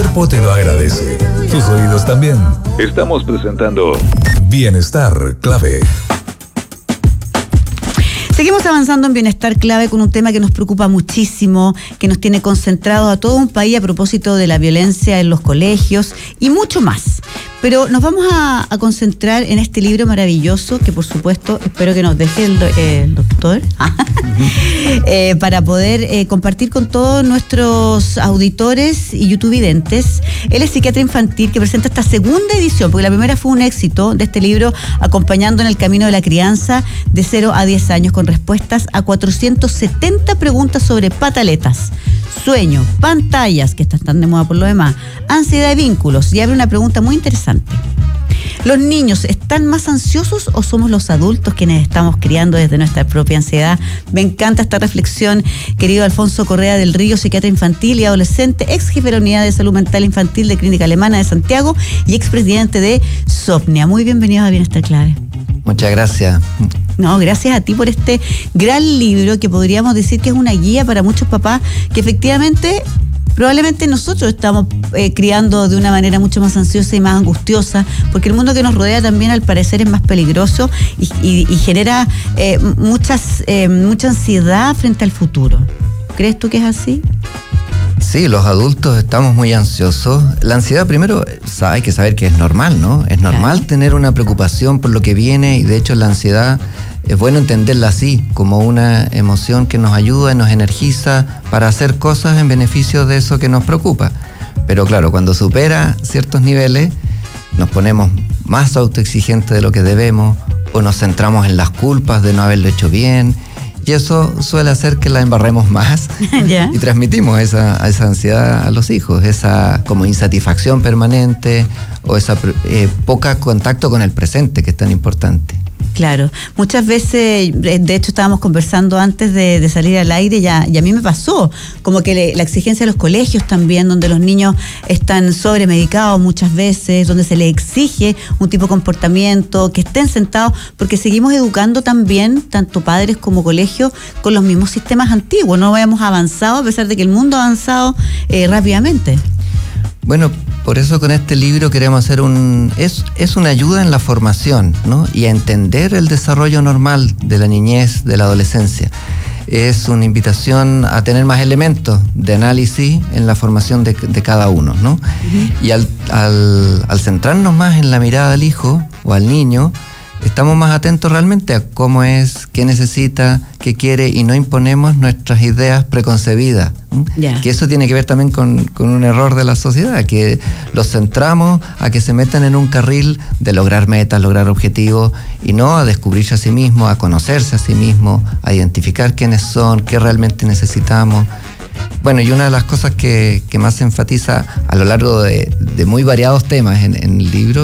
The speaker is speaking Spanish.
cuerpo te lo agradece. Tus oídos también. Estamos presentando Bienestar Clave. Seguimos avanzando en Bienestar Clave con un tema que nos preocupa muchísimo, que nos tiene concentrados a todo un país a propósito de la violencia en los colegios y mucho más. Pero nos vamos a concentrar en este libro maravilloso que, por supuesto, espero que nos deje el doctor para poder compartir con todos nuestros auditores y youtuvidentes. Él es psiquiatra infantil que presenta esta segunda edición, porque la primera fue un éxito de este libro, acompañando en el camino de la crianza de 0 a 10 años, con respuestas a 470 preguntas sobre pataletas, sueño, pantallas, que están tan de moda por lo demás, ansiedad y vínculos. Y abre una pregunta muy interesante. ¿Los niños están más ansiosos o somos los adultos quienes estamos criando desde nuestra propia ansiedad? Me encanta esta reflexión, querido Alfonso Correa del Río, psiquiatra infantil y adolescente, ex jefe de la Unidad de Salud Mental Infantil de Clínica Alemana de Santiago y expresidente de Sopnia. Muy bienvenido a Bienestar Clave. Muchas gracias. No, gracias a ti por este gran libro que podríamos decir que es una guía para muchos papás que efectivamente, probablemente nosotros estamos criando de una manera mucho más ansiosa y más angustiosa, porque el mundo que nos rodea también al parecer es más peligroso y genera mucha ansiedad frente al futuro. ¿Crees tú que es así? Sí, los adultos estamos muy ansiosos. La ansiedad, primero, hay que saber que es normal, ¿no? Es normal tener una preocupación por lo que viene, y de hecho la ansiedad es bueno entenderla así, como una emoción que nos ayuda y nos energiza para hacer cosas en beneficio de eso que nos preocupa. Pero claro, cuando supera ciertos niveles, nos ponemos más autoexigentes de lo que debemos, o nos centramos en las culpas de no haberlo hecho bien, y eso suele hacer que la embarremos más y transmitimos esa ansiedad a los hijos, esa como insatisfacción permanente o esa poca contacto con el presente, que es tan importante. Claro, muchas veces, de hecho estábamos conversando antes de salir al aire, y a mí me pasó, como que la exigencia de los colegios también, donde los niños están sobremedicados muchas veces, donde se les exige un tipo de comportamiento, que estén sentados, porque seguimos educando también, tanto padres como colegios, con los mismos sistemas antiguos, no habíamos avanzado a pesar de que el mundo ha avanzado rápidamente. Bueno, por eso con este libro queremos hacer es una ayuda en la formación, ¿no? Y a entender el desarrollo normal de la niñez, de la adolescencia. Es una invitación a tener más elementos de análisis en la formación de cada uno, ¿no? Uh-huh. Y al centrarnos más en la mirada del hijo o al niño, estamos más atentos realmente a cómo es, qué necesita, qué quiere, y no imponemos nuestras ideas preconcebidas. Que eso tiene que ver también con un error de la sociedad, que los centramos a que se metan en un carril de lograr metas, lograr objetivos, y no a descubrirse a sí mismo, a conocerse a sí mismo, a identificar quiénes son, qué realmente necesitamos. Bueno, y una de las cosas que más se enfatiza a lo largo de muy variados temas en el libro